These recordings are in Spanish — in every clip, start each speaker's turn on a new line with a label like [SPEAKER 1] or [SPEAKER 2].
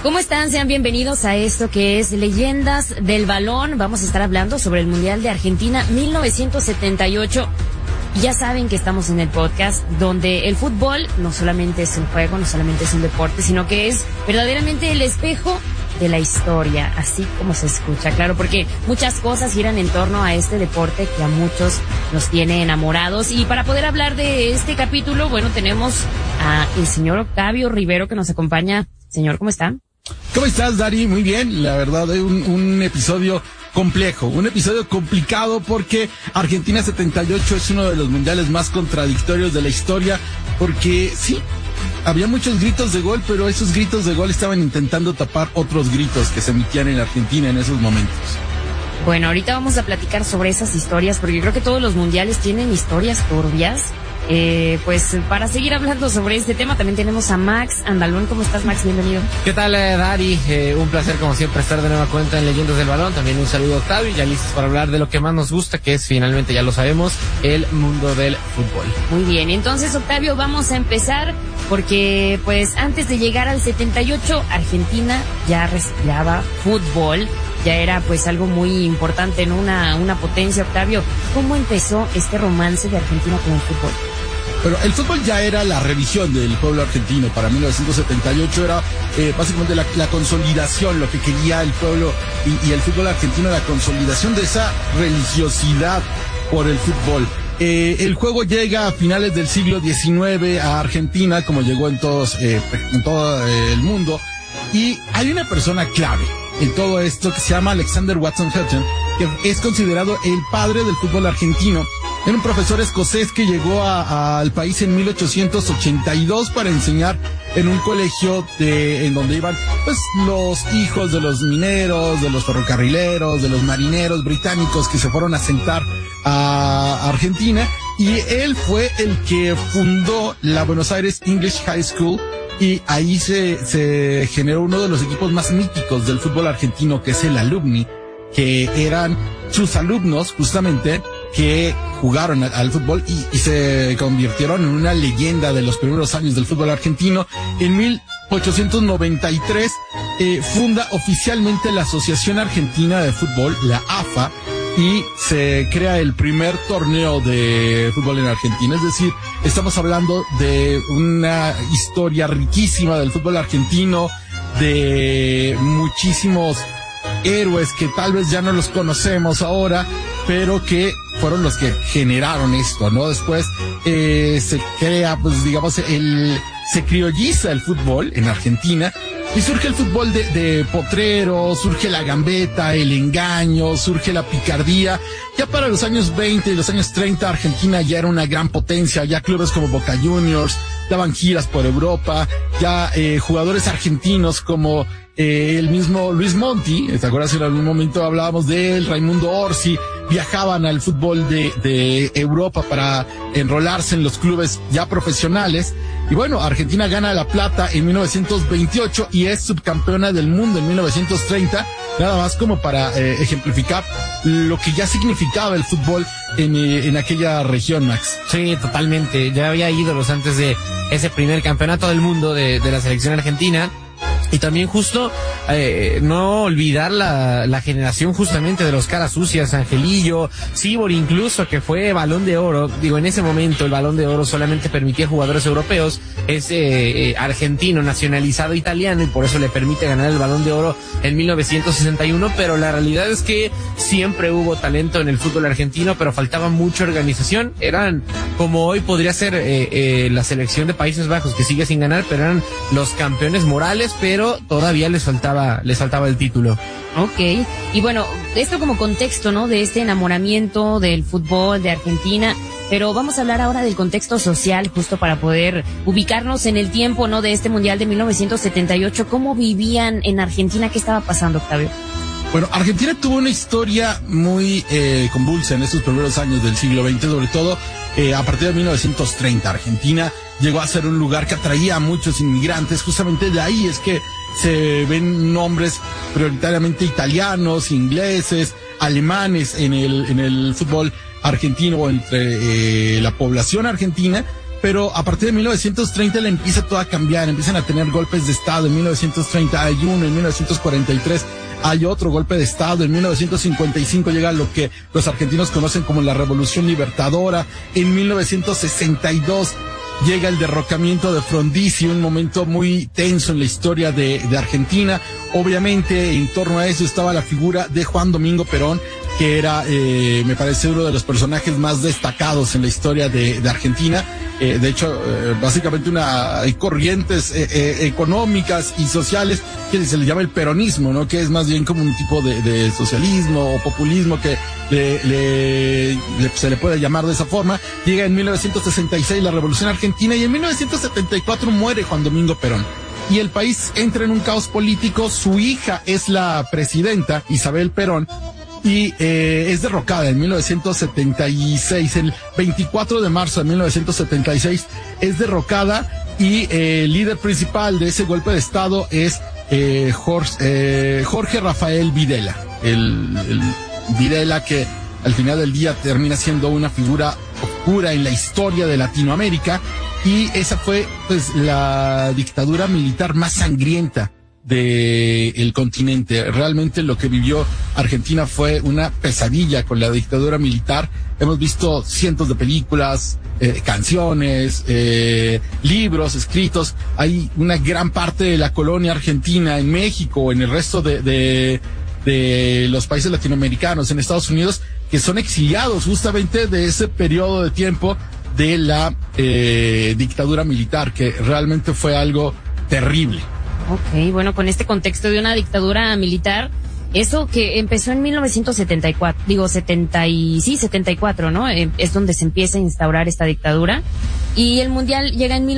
[SPEAKER 1] ¿Cómo están? Sean bienvenidos a esto que es Leyendas del Balón. Vamos a estar hablando sobre el Mundial de Argentina 1978. Y ya saben que estamos en el podcast donde el fútbol no solamente es un juego, no solamente es un deporte, sino que es verdaderamente el espejo de la historia, así como se escucha, claro, porque muchas cosas giran en torno a este deporte que a muchos nos tiene enamorados. Y para poder hablar de este capítulo, bueno, tenemos a el señor Octavio Rivero que nos acompaña. Señor, ¿cómo está?
[SPEAKER 2] ¿Cómo estás, Dari? Muy bien, la verdad, un episodio complejo, un episodio complicado porque Argentina 78 es uno de los mundiales más contradictorios de la historia, porque sí, había muchos gritos de gol, pero esos gritos de gol estaban intentando tapar otros gritos que se emitían en Argentina en esos momentos.
[SPEAKER 1] Bueno, ahorita vamos a platicar sobre esas historias, porque yo creo que todos los mundiales tienen historias turbias. Pues para seguir hablando sobre este tema también tenemos a Max Andalón. ¿Cómo estás, Max? Bienvenido.
[SPEAKER 3] ¿Qué tal, Dari? Un placer como siempre estar de nueva cuenta en Leyendas del Balón. También un saludo a Octavio, ya listos para hablar de lo que más nos gusta, que es finalmente, ya lo sabemos, el mundo del fútbol.
[SPEAKER 1] Muy bien, entonces, Octavio, vamos a empezar porque pues antes de llegar al 78 Argentina ya respiraba fútbol. Ya era pues algo muy importante, ¿no? Una potencia. Octavio, ¿cómo empezó este romance de Argentina con el fútbol?
[SPEAKER 2] Pero el fútbol ya era la religión del pueblo argentino. Para 1978 era básicamente la consolidación, lo que quería el pueblo y el fútbol argentino, la consolidación de esa religiosidad por el fútbol. El juego llega a finales del siglo XIX a Argentina, como llegó en todo el mundo. Y hay una persona clave en todo esto que se llama Alexander Watson Hutton, que es considerado el padre del fútbol argentino. Era un profesor escocés que llegó al país en 1882 para enseñar en un colegio en donde iban pues los hijos de los mineros, de los ferrocarrileros, de los marineros británicos que se fueron a asentar a Argentina, y él fue el que fundó la Buenos Aires English High School. Y ahí se generó uno de los equipos más míticos del fútbol argentino, que es el Alumni, que eran sus alumnos justamente que jugaron al fútbol y se convirtieron en una leyenda de los primeros años del fútbol argentino. En 1893 funda oficialmente la Asociación Argentina de Fútbol, la AFA, y se crea el primer torneo de fútbol en Argentina. Es decir, estamos hablando de una historia riquísima del fútbol argentino, de muchísimos héroes que tal vez ya no los conocemos ahora, pero que fueron los que generaron esto, ¿no? Después se crea, pues digamos, se criolliza el fútbol en Argentina. Y surge el fútbol de potrero, surge la gambeta, el engaño, surge la picardía. Ya para los años 20 y los años 30, Argentina ya era una gran potencia. Ya clubes como Boca Juniors daban giras por Europa. Ya jugadores argentinos como el mismo Luis Monti, ¿te acuerdas? En algún momento hablábamos de él, Raimundo Orsi, viajaban al fútbol de Europa para enrolarse en los clubes ya profesionales. Y bueno, Argentina gana la plata en 1928 y es subcampeona del mundo en 1930, nada más como para ejemplificar lo que ya significaba el fútbol en aquella región, Max.
[SPEAKER 3] Sí, totalmente. Ya había ídolos antes de ese primer campeonato del mundo de la selección argentina. Y también justo no olvidar la generación justamente de los caras sucias, Angelillo, Sibor incluso, que fue Balón de Oro. Digo, en ese momento el Balón de Oro solamente permitía jugadores europeos, es argentino, nacionalizado italiano, y por eso le permite ganar el Balón de Oro en 1961, pero la realidad es que siempre hubo talento en el fútbol argentino, pero faltaba mucha organización. Eran, como hoy podría ser la selección de Países Bajos, que sigue sin ganar, pero eran los campeones morales, pero todavía les faltaba el título.
[SPEAKER 1] Ok, y bueno, esto como contexto, ¿no? De este enamoramiento del fútbol de Argentina, pero vamos a hablar ahora del contexto social, justo para poder ubicarnos en el tiempo, ¿no? De este Mundial de 1978. ¿Cómo vivían en Argentina? ¿Qué estaba pasando, Octavio?
[SPEAKER 2] Bueno, Argentina tuvo una historia muy convulsa en estos primeros años del siglo XX, sobre todo a partir de 1930. Argentina llegó a ser un lugar que atraía a muchos inmigrantes. Justamente de ahí es que se ven nombres prioritariamente italianos, ingleses, alemanes en el fútbol argentino o entre la población argentina. pero a partir de 1930 le empieza todo a cambiar, empiezan a tener golpes de Estado. En 1930 hay uno, en 1943 hay otro golpe de Estado, en 1955 llega lo que los argentinos conocen como la Revolución Libertadora, en 1962 llega el derrocamiento de Frondizi, un momento muy tenso en la historia de Argentina. Obviamente, en torno a eso estaba la figura de Juan Domingo Perón, que era, me parece, uno de los personajes más destacados en la historia de Argentina. De hecho, básicamente hay corrientes económicas y sociales que se le llama el peronismo, ¿no? Que es más bien como un tipo de socialismo o populismo que se le puede llamar de esa forma. Llega en 1966 la Revolución Argentina y en 1974 muere Juan Domingo Perón. Y el país entra en un caos político. Su hija es la presidenta, Isabel Perón, y es derrocada en 1976, el 24 de marzo de 1976 es derrocada, y el líder principal de ese golpe de Estado es Jorge Rafael Videla, el Videla que al final del día termina siendo una figura oscura en la historia de Latinoamérica, y esa fue pues la dictadura militar más sangrienta del continente. Realmente lo que vivió Argentina fue una pesadilla con la dictadura militar. Hemos visto cientos de películas, canciones, libros escritos. Hay una gran parte de la colonia argentina en México, en el resto de los países latinoamericanos, en Estados Unidos, que son exiliados justamente de ese periodo de tiempo de la dictadura militar, que realmente fue algo terrible.
[SPEAKER 1] Ok, bueno, con este contexto de una dictadura militar, eso que empezó en 1974, ¿no? Es donde se empieza a instaurar esta dictadura, y el Mundial llega en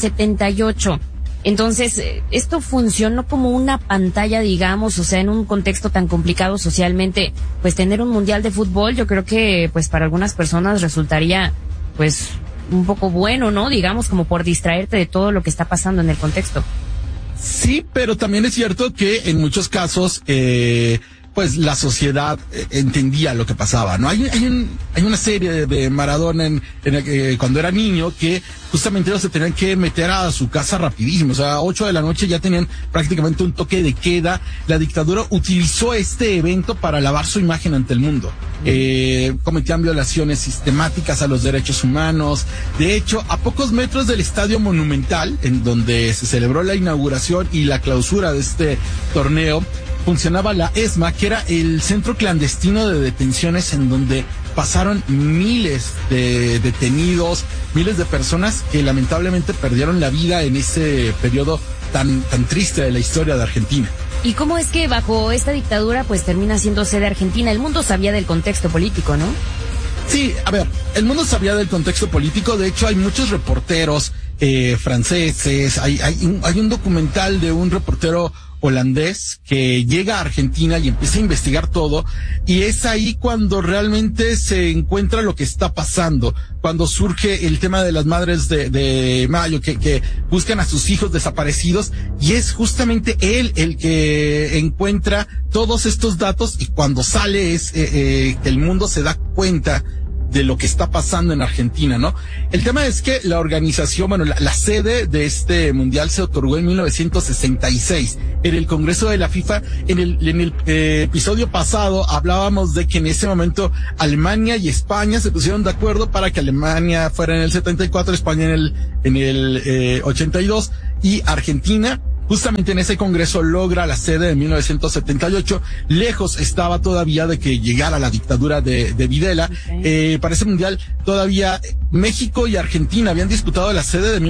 [SPEAKER 1] 1978. Entonces, esto funcionó como una pantalla, digamos, o sea, en un contexto tan complicado socialmente, pues tener un Mundial de fútbol, yo creo que pues para algunas personas resultaría pues un poco bueno, ¿no? Digamos, como por distraerte de todo lo que está pasando en el contexto.
[SPEAKER 2] Sí, pero también es cierto que en muchos casos, pues la sociedad entendía lo que pasaba, ¿no? Hay una serie de Maradona en el que cuando era niño, que justamente ellos se tenían que meter a su casa rapidísimo, o sea, 8 de la noche ya tenían prácticamente un toque de queda. La dictadura utilizó este evento para lavar su imagen ante el mundo. Cometían violaciones sistemáticas a los derechos humanos. De hecho, a pocos metros del Estadio Monumental, en donde se celebró la inauguración y la clausura de este torneo, funcionaba la ESMA, que era el centro clandestino de detenciones en donde pasaron miles de detenidos, miles de personas que lamentablemente perdieron la vida en ese periodo tan triste de la historia de Argentina.
[SPEAKER 1] ¿Y cómo es que bajo esta dictadura pues termina siendo sede Argentina? El mundo sabía del contexto político, ¿no?
[SPEAKER 2] Sí, a ver, el mundo sabía del contexto político. De hecho, hay muchos reporteros franceses, hay un documental de un reportero holandés que llega a Argentina y empieza a investigar todo, y es ahí cuando realmente se encuentra lo que está pasando, cuando surge el tema de las madres de Mayo que buscan a sus hijos desaparecidos, y es justamente él el que encuentra todos estos datos, y cuando sale es que el mundo se da cuenta de lo que está pasando en Argentina, ¿no? El tema es que la organización, bueno, la sede de este mundial se otorgó en 1966 en el Congreso de la FIFA. En el episodio pasado hablábamos de que en ese momento Alemania y España se pusieron de acuerdo para que Alemania fuera en el 74, España en el 82, y Argentina justamente en ese congreso logra la sede de 1978. Lejos estaba todavía de que llegara la dictadura de Videla. Okay. Para ese mundial todavía México y Argentina habían disputado la sede de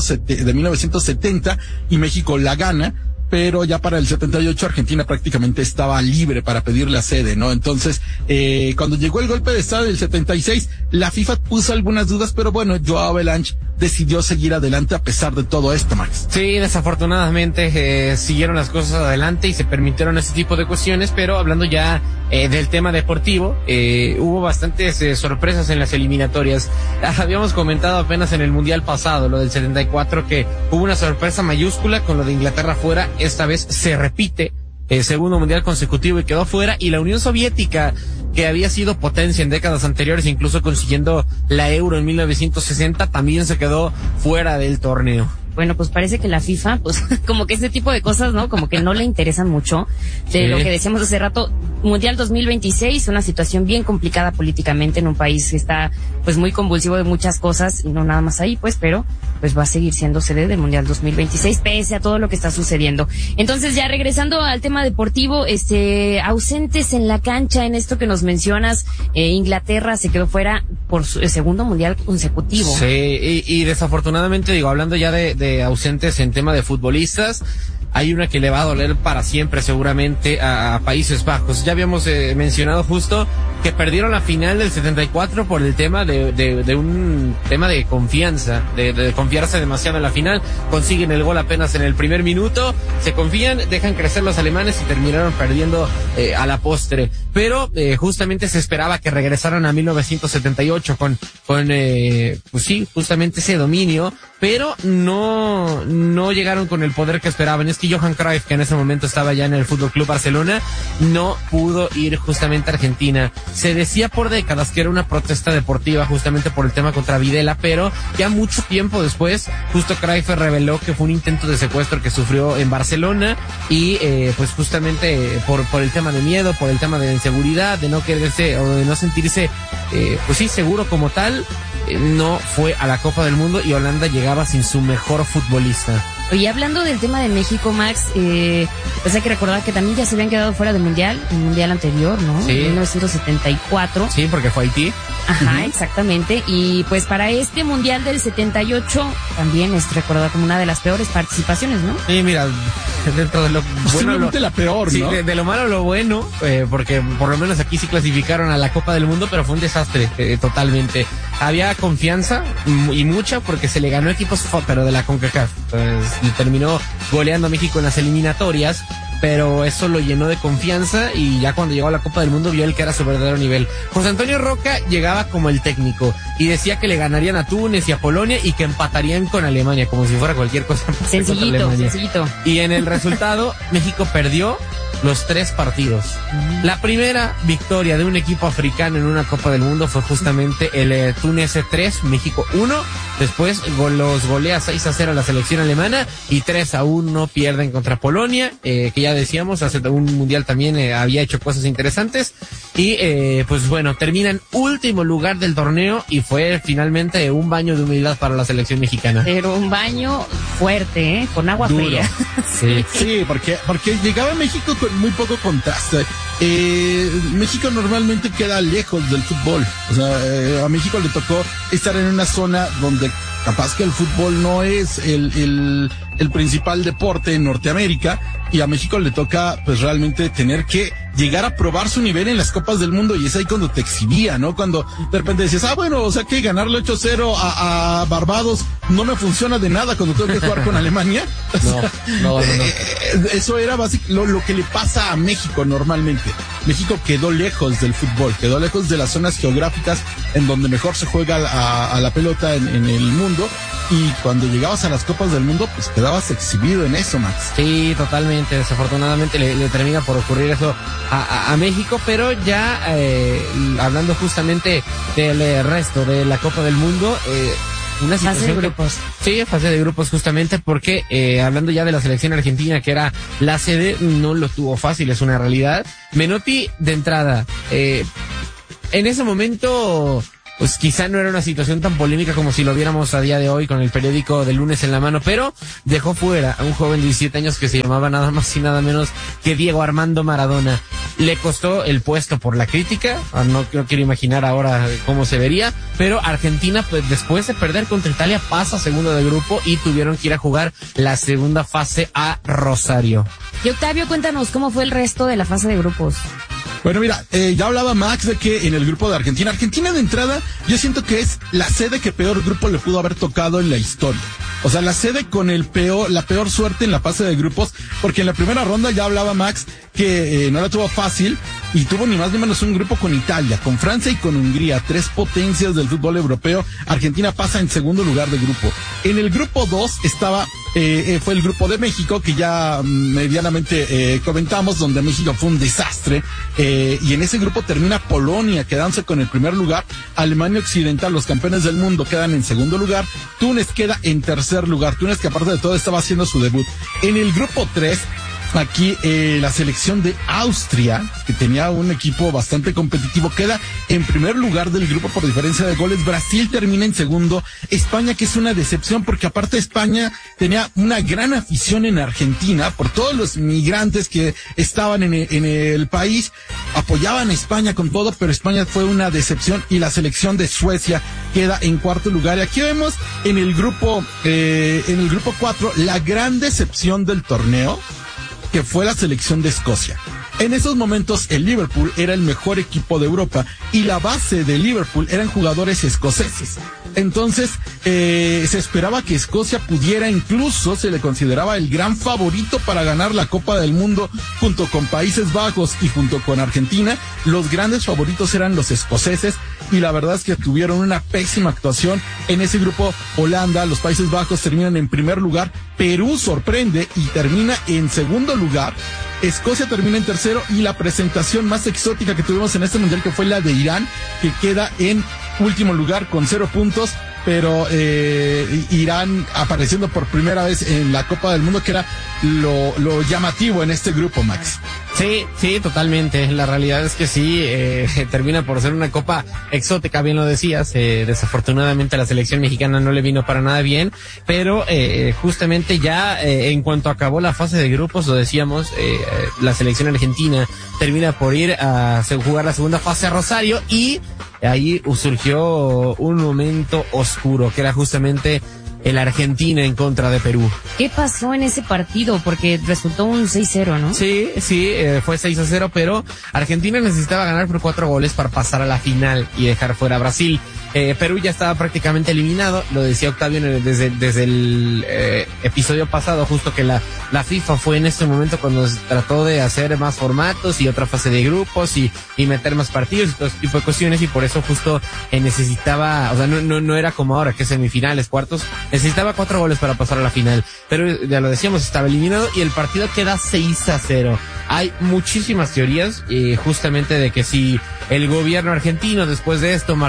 [SPEAKER 2] 1970 y México la gana, pero ya para el 78 Argentina prácticamente estaba libre para pedir la sede, ¿no? Entonces, cuando llegó el golpe de Estado del 76, la FIFA puso algunas dudas, pero bueno, Joao Belange decidió seguir adelante a pesar de todo esto, Max.
[SPEAKER 3] Sí, desafortunadamente siguieron las cosas adelante y se permitieron ese tipo de cuestiones, pero hablando ya del tema deportivo, hubo bastantes sorpresas en las eliminatorias. Habíamos comentado apenas en el Mundial pasado, lo del 74, que hubo una sorpresa mayúscula con lo de Inglaterra fuera. Esta vez se repite, segundo Mundial consecutivo y quedó fuera, y la Unión Soviética que había sido potencia en décadas anteriores, incluso consiguiendo la Euro en 1960, también se quedó fuera del torneo.
[SPEAKER 1] Bueno, pues parece que la FIFA, pues como que este tipo de cosas, ¿no? Como que no le interesan mucho. De lo que decíamos hace rato, Mundial 2026, una situación bien complicada políticamente en un país que está pues muy convulsivo de muchas cosas, y no nada más ahí, pues, pero pues va a seguir siendo sede del Mundial 2026 pese a todo lo que está sucediendo. Entonces, ya regresando al tema deportivo, ausentes en la cancha en esto que nos mencionas, Inglaterra se quedó fuera por su segundo Mundial consecutivo.
[SPEAKER 3] Sí, y desafortunadamente, digo, hablando ya de ausentes en tema de futbolistas, hay una que le va a doler para siempre seguramente a Países Bajos. Ya habíamos mencionado justo que perdieron la final del 74 por el tema de un tema de confianza, de confiarse demasiado en la final. Consiguen el gol apenas en el primer minuto, se confían, dejan crecer los alemanes y terminaron perdiendo a la postre. Pero justamente se esperaba que regresaran a 1978 con pues sí, justamente ese dominio, pero no llegaron con el poder que esperaban. Es que Johan Cruyff, que en ese momento estaba ya en el Fútbol Club Barcelona, no pudo ir justamente a Argentina. Se decía por décadas que era una protesta deportiva justamente por el tema contra Videla, pero ya mucho tiempo después, justo Cruyff reveló que fue un intento de secuestro que sufrió en Barcelona y pues justamente por el tema de miedo, por el tema de inseguridad, de no quererse o de no sentirse pues sí, seguro como tal, no fue a la Copa del Mundo y Holanda llegaba sin su mejor futbolista.
[SPEAKER 1] Oye, hablando del tema de México, Max, pues hay que recordar que también ya se habían quedado fuera del Mundial, el Mundial anterior, ¿no?
[SPEAKER 3] Sí.
[SPEAKER 1] En 1974.
[SPEAKER 3] Sí, porque fue Haití.
[SPEAKER 1] Ajá, exactamente. Y pues para este Mundial del 78 también es recordada como una de las peores participaciones, ¿no?
[SPEAKER 3] Sí, mira, dentro de lo bueno,
[SPEAKER 2] la peor,
[SPEAKER 3] sí,
[SPEAKER 2] ¿no?
[SPEAKER 3] de lo malo lo bueno, porque por lo menos aquí sí clasificaron a la Copa del Mundo, pero fue un desastre totalmente. Había confianza y mucha porque se le ganó equipos, pero de la CONCACAF. Pues le terminó goleando a México en las eliminatorias, pero eso lo llenó de confianza y ya cuando llegó a la Copa del Mundo vio el que era su verdadero nivel. José Antonio Roca llegaba como el técnico y decía que le ganarían a Túnez y a Polonia y que empatarían con Alemania, como si fuera cualquier cosa.
[SPEAKER 1] Sencillito.
[SPEAKER 3] Y en el resultado, México perdió los 3 partidos. La primera victoria de un equipo africano en una Copa del Mundo fue justamente el Túnez 3, México 1. Después los golea 6-0 a la selección alemana y 3-1 pierden contra Polonia, que ya decíamos, hace un mundial también había hecho cosas interesantes. Y pues bueno, terminan último lugar del torneo y fue finalmente un baño de humildad para la selección mexicana.
[SPEAKER 1] Pero un baño fuerte, con agua
[SPEAKER 2] duro.
[SPEAKER 1] fría.
[SPEAKER 2] Sí, porque llegaba a México con muy poco contraste. México normalmente queda lejos del fútbol. O sea, a México le tocó estar en una zona donde capaz que el fútbol no es el principal deporte en Norteamérica, y a México le toca pues realmente tener que llegar a probar su nivel en las Copas del Mundo, y es ahí cuando te exhibía, ¿no? Cuando de repente decías, bueno, o sea que ganarle 8-0 a Barbados no me funciona de nada cuando tengo que jugar con Alemania. No. Eso era básicamente lo que le pasa a México normalmente. México quedó lejos del fútbol, quedó lejos de las zonas geográficas en donde mejor se juega a la pelota en el mundo, y cuando llegabas a las Copas del Mundo pues quedabas exhibido en eso, Max.
[SPEAKER 3] Sí, totalmente. Desafortunadamente le termina por ocurrir eso a México, pero ya hablando justamente del resto de la Copa del Mundo, una situación
[SPEAKER 1] fase de grupos.
[SPEAKER 3] Sí, fase de grupos justamente porque hablando ya de la selección argentina, que era la sede, no lo tuvo fácil, es una realidad. Menotti de entrada, en ese momento pues quizá no era una situación tan polémica como si lo viéramos a día de hoy con el periódico del lunes en la mano, pero dejó fuera a un joven de 17 años que se llamaba nada más y nada menos que Diego Armando Maradona. Le costó el puesto por la crítica, no quiero imaginar ahora cómo se vería, pero Argentina, pues después de perder contra Italia, pasa segundo de grupo y tuvieron que ir a jugar la segunda fase a Rosario.
[SPEAKER 1] Y Octavio, cuéntanos cómo fue el resto de la fase de grupos.
[SPEAKER 2] Bueno, mira, ya hablaba Max de que en el grupo de Argentina de entrada, yo siento que es la sede que peor grupo le pudo haber tocado en la historia. O sea, la sede con la peor suerte en la fase de grupos, porque en la primera ronda ya hablaba Max que no la tuvo fácil, y tuvo ni más ni menos un grupo con Italia, con Francia y con Hungría, 3 potencias del fútbol europeo. Argentina pasa en segundo lugar de grupo. En el grupo 2 estaba fue el grupo de México, que ya medianamente comentamos, donde México fue un desastre, y en ese grupo termina Polonia quedándose con el primer lugar, Alemania Occidental, los campeones del mundo, quedan en segundo lugar, Túnez queda en tercer lugar, Túnez que aparte de todo estaba haciendo su debut. En el grupo 3, aquí la selección de Austria, que tenía un equipo bastante competitivo, queda en primer lugar del grupo por diferencia de goles. Brasil termina en segundo. España, que es una decepción porque aparte España tenía una gran afición en Argentina por todos los migrantes que estaban en el país, apoyaban a España con todo, pero España fue una decepción y la selección de Suecia queda en cuarto lugar. Y aquí vemos en el grupo 4 la gran decepción del torneo, que fue la selección de Escocia. En esos momentos el Liverpool era el mejor equipo de Europa y la base de Liverpool eran jugadores escoceses. Entonces se esperaba que Escocia pudiera, incluso se le consideraba el gran favorito para ganar la Copa del Mundo junto con Países Bajos y junto con Argentina. Los grandes favoritos eran los escoceses y la verdad es que tuvieron una pésima actuación en ese grupo. Holanda, los Países Bajos terminan en primer lugar, Perú sorprende y termina en segundo lugar, Escocia termina en tercero y la presentación más exótica que tuvimos en este mundial, que fue la de Irán, que queda en último lugar con 0 puntos, pero Irán apareciendo por primera vez en la Copa del Mundo, que era lo llamativo en este grupo, Max.
[SPEAKER 3] Sí, totalmente. La realidad es que sí, termina por ser una copa exótica, bien lo decías. Desafortunadamente a la selección mexicana no le vino para nada bien, pero justamente ya en cuanto acabó la fase de grupos, lo decíamos, la selección argentina termina por ir a jugar la segunda fase a Rosario y ahí surgió un momento oscuro, que era justamente el Argentina en contra de Perú.
[SPEAKER 1] ¿Qué pasó en ese partido? Porque resultó un 6-0, ¿no?
[SPEAKER 3] Sí, fue 6-0, pero Argentina necesitaba ganar por 4 goles para pasar a la final y dejar fuera a Brasil. Perú ya estaba prácticamente eliminado, lo decía Octavio desde el episodio pasado, justo que la FIFA fue en este momento cuando trató de hacer más formatos y otra fase de grupos y meter más partidos y todo ese tipo de cuestiones, y por eso justo necesitaba, o sea, no era como ahora que semifinales, cuartos, necesitaba 4 goles para pasar a la final, pero ya lo decíamos, estaba eliminado y el partido queda 6-0. Hay muchísimas teorías, justamente de que si el gobierno argentino después de esto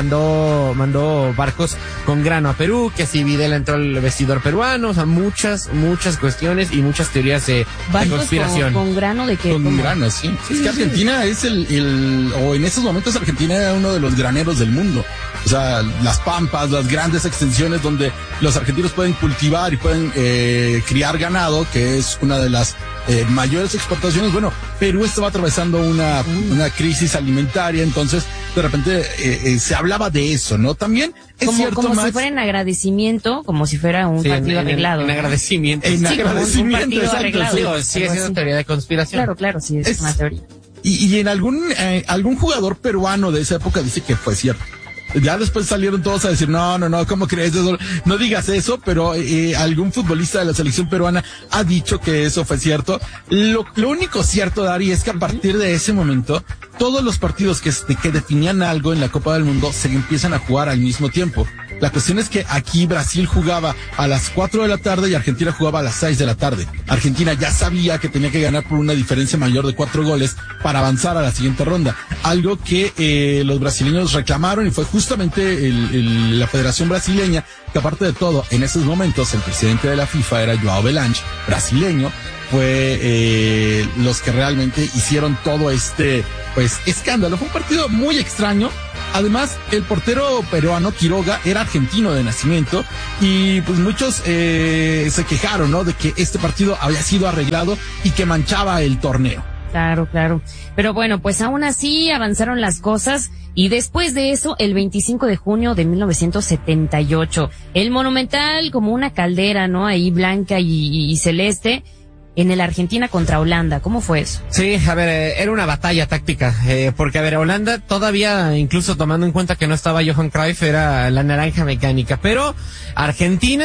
[SPEAKER 3] mandó barcos con grano a Perú, que si Videla entró al vestidor peruano, o sea, muchas cuestiones y muchas teorías de conspiración.
[SPEAKER 1] ¿Con grano de qué?
[SPEAKER 2] Con grano, sí. Es que Argentina es o en esos momentos Argentina era uno de los graneros del mundo. O sea, las pampas, las grandes extensiones donde los argentinos pueden cultivar y pueden criar ganado, que es una de las mayores exportaciones. Bueno, Perú estaba atravesando una crisis alimentaria, entonces de repente se hablaba de eso, ¿no? También es cierto,
[SPEAKER 1] como
[SPEAKER 2] Max,
[SPEAKER 1] si fuera en agradecimiento, como si fuera un partido arreglado.
[SPEAKER 3] En agradecimiento.
[SPEAKER 2] En
[SPEAKER 1] Sí,
[SPEAKER 2] agradecimiento,
[SPEAKER 1] como un partido
[SPEAKER 2] exacto,
[SPEAKER 1] arreglado.
[SPEAKER 2] sí.
[SPEAKER 3] Sigue siendo teoría de conspiración.
[SPEAKER 1] Claro, sí, es una teoría.
[SPEAKER 2] Y en algún jugador peruano de esa época dice que fue cierto. Ya después salieron todos a decir, no, ¿cómo crees eso? No digas eso, pero algún futbolista de la selección peruana ha dicho que eso fue cierto. Lo único cierto, Dari, es que a partir de ese momento, todos los partidos que definían algo en la Copa del Mundo se empiezan a jugar al mismo tiempo. La cuestión es que aquí Brasil jugaba a las 4 de la tarde y Argentina jugaba a las 6 de la tarde. Argentina ya sabía que tenía que ganar por una diferencia mayor de 4 goles para avanzar a la siguiente ronda. Algo que los brasileños reclamaron, y fue justamente la Federación Brasileña, que aparte de todo, en esos momentos el presidente de la FIFA era João Belange, brasileño, fue los que realmente hicieron todo este escándalo. Fue un partido muy extraño. Además, el portero peruano Quiroga era argentino de nacimiento y pues muchos se quejaron, ¿no?, de que este partido había sido arreglado y que manchaba el torneo.
[SPEAKER 1] Claro. Pero bueno, pues aún así avanzaron las cosas y después de eso, el 25 de junio de 1978, el Monumental, como una caldera, ¿no?, ahí blanca y celeste, en el Argentina contra Holanda. ¿Cómo fue eso?
[SPEAKER 3] Sí, a ver, era una batalla táctica, porque a ver, Holanda todavía, incluso tomando en cuenta que no estaba Johan Cruyff, era la naranja mecánica, pero Argentina